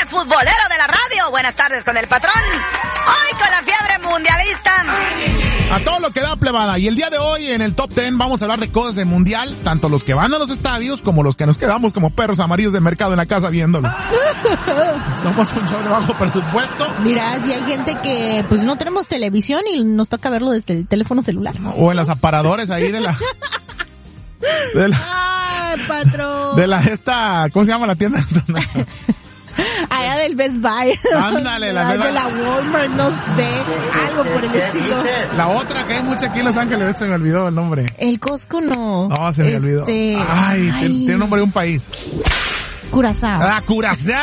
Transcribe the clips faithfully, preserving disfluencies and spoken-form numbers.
futbolero de la radio. Buenas tardes con el patrón. Hoy con la fiebre mundialista. A todo lo que da, plebada. Y el día de hoy en el Top diez vamos a hablar de cosas de mundial, tanto los que van a los estadios como los que nos quedamos como perros amarillos de mercado en la casa viéndolo. Somos un show de bajo presupuesto. Mira, si hay gente que pues no tenemos televisión y nos toca verlo desde el teléfono celular. O en los aparadores ahí de la... De la... Ay, patrón. De la esta... ¿Cómo se llama la tienda? Allá del Best Buy. Ándale, la de la Walmart, no sé, algo por el estilo. La otra que hay mucha aquí en Los Ángeles, se me olvidó el nombre. El Costco no. No, se me este... olvidó. Ay, Ay. Tiene nombre de un país. Curazao. Ah, Curazao.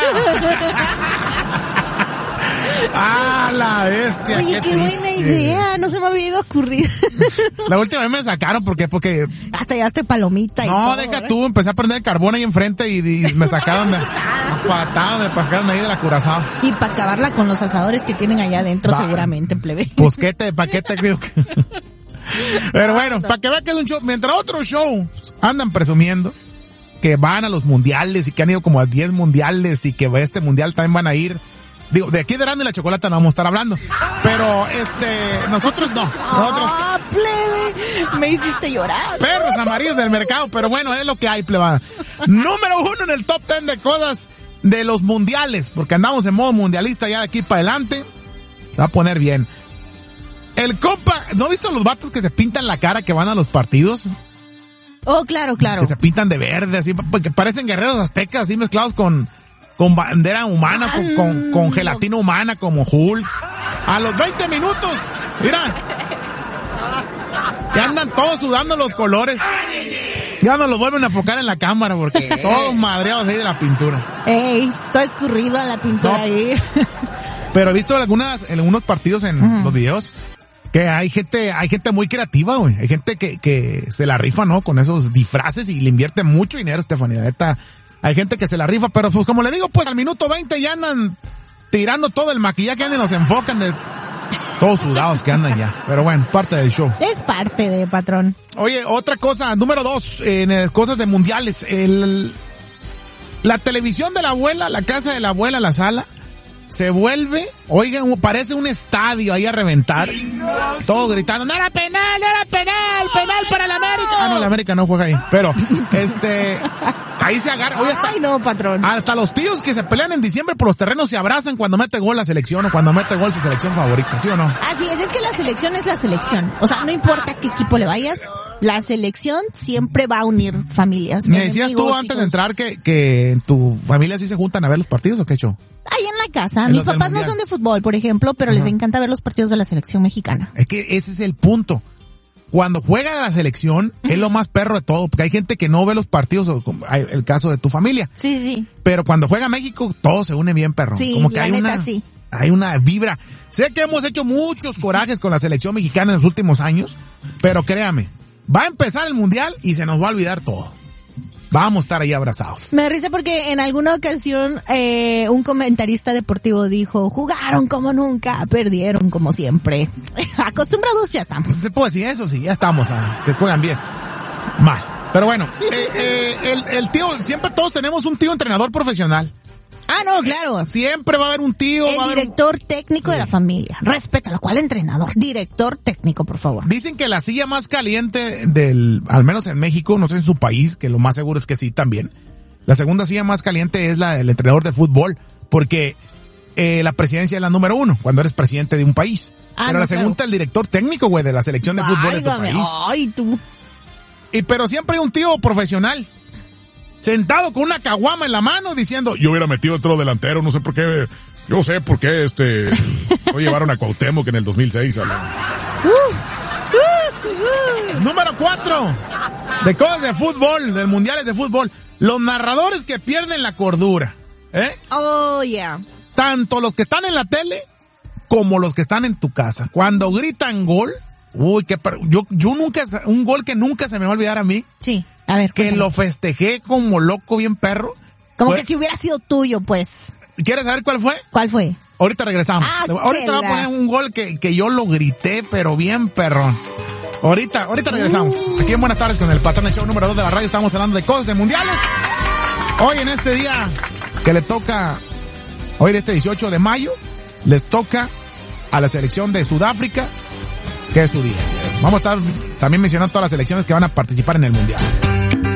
Ah, la bestia. Oye, qué, qué buena idea, no se me había ido a ocurrir. La última vez me sacaron porque, porque... Hasta llevaste palomita y No, todo, deja ¿eh? tú, empecé a prender el carbón ahí enfrente y, y me sacaron de... Patadas, me sacaron ahí de la Curazao. Y para acabarla con los asadores que tienen allá adentro, va, seguramente, plebe. Busquete de paquete, creo que... Pero bueno, para que vean que es un show, mientras otros shows andan presumiendo que van a los mundiales y que han ido como a diez mundiales y que este mundial también van a ir. Digo, de aquí de Erasmo y la Chocolata no vamos a estar hablando. Pero, este, nosotros no. Nosotros. ¡Ah, plebe! Me hiciste llorar. Perros amarillos del mercado, pero bueno, es lo que hay, plebada. Número uno en el top ten de cosas de los mundiales, porque andamos en modo mundialista ya de aquí para adelante. Se va a poner bien. El compa, ¿no has visto los vatos que se pintan la cara que van a los partidos? Oh, claro, claro. Que se pintan de verde, así, porque parecen guerreros aztecas, así mezclados con... con bandera humana, con, con, con gelatina humana como Hulk. A los veinte minutos, mira, ya andan todos sudando los colores. Ya no los vuelven a enfocar en la cámara porque todos madreados ahí de la pintura. Ey, todo escurrido la pintura no, ahí. Pero he visto algunas, en algunos partidos en uh-huh. los videos que hay gente, hay gente muy creativa, güey. Hay gente que, que se la rifa, ¿no? Con esos disfraces y le invierte mucho dinero, Estefanía. Neta. Hay gente que se la rifa, pero pues como le digo, pues al minuto veinte ya andan tirando todo el maquillaje, andan y nos enfocan de todos sudados que andan ya. Pero bueno, parte del show. Es parte de patrón. Oye, otra cosa, número dos, en eh, cosas de mundiales, el, la televisión de la abuela, la casa de la abuela, la sala, se vuelve, oigan, parece un estadio ahí a reventar. Todos gritando, no era penal, no era penal, penal para el América. Ah, no, el América no juega ahí, pero, este... Ahí se agarra. Oye, hasta, Ay, no, patrón. Hasta los tíos que se pelean en diciembre por los terrenos se abrazan cuando mete gol la selección o cuando mete gol su selección favorita, ¿sí o no? Así es, es que la selección es la selección. O sea, no importa qué equipo le vayas, la selección siempre va a unir familias. Me decías tú antes hijos. de entrar que, que en tu familia sí se juntan a ver los partidos, ¿o qué hecho? Ahí en la casa. En Mis papás no son de fútbol, por ejemplo, pero uh-huh. les encanta ver los partidos de la selección mexicana. Es que ese es el punto. Cuando juega la selección, uh-huh. es lo más perro de todo, porque hay gente que no ve los partidos, el caso de tu familia. Sí, sí. Pero cuando juega México, todo se une bien, perro. Sí, como que la hay neta, una, sí. hay una vibra. Sé que hemos hecho muchos corajes con la selección mexicana en los últimos años, pero créame, va a empezar el mundial y se nos va a olvidar todo. Vamos a estar ahí abrazados. Me da risa porque en alguna ocasión eh, un comentarista deportivo dijo, jugaron como nunca, perdieron como siempre. Acostumbrados ya estamos. Se puede decir eso, sí, ya estamos, a, que juegan bien. Mal. Pero bueno, eh, eh, el, el tío, siempre todos tenemos un tío entrenador profesional. Ah, no, claro. Siempre va a haber un tío. El va a haber director un... técnico de la familia. Respétalo. ¿Cuál entrenador? Director técnico, por favor. Dicen que la silla más caliente del, al menos en México, no sé en su país, que lo más seguro es que sí también. La segunda silla más caliente es la del entrenador de fútbol, porque eh, la presidencia es la número uno, cuando eres presidente de un país. Ah, pero no, la segunda, claro. El director técnico, güey, de la selección de fútbol de tu país. Ay, tú. Y pero siempre hay un tío profesional. Sentado con una caguama en la mano diciendo, yo hubiera metido otro delantero, no sé por qué, yo sé por qué este, no llevaron a Cuauhtémoc en el dos mil seis. A la... uh, uh, uh. Número cuatro, de cosas de fútbol, del mundiales de fútbol, los narradores que pierden la cordura, ¿eh? Oh, yeah. Tanto los que están en la tele, como los que están en tu casa. Cuando gritan gol, uy, que yo, yo nunca, un gol que nunca se me va a olvidar a mí. Sí. A ver, que cuéntame. Lo festejé como loco, bien perro. Como fue... que si hubiera sido tuyo, pues. ¿Quieres saber cuál fue? ¿Cuál fue? Ahorita regresamos. Ah, ahorita voy a poner un gol que, que yo lo grité, pero bien perrón. Ahorita, ahorita regresamos. Uh. Aquí en Buenas Tardes con el patrón del show número dos de la radio. Estamos hablando de cosas de mundiales. Hoy en este día que le toca Hoy, este dieciocho de mayo, les toca a la selección de Sudáfrica, que es su día. Vamos a estar también mencionando todas las selecciones que van a participar en el Mundial.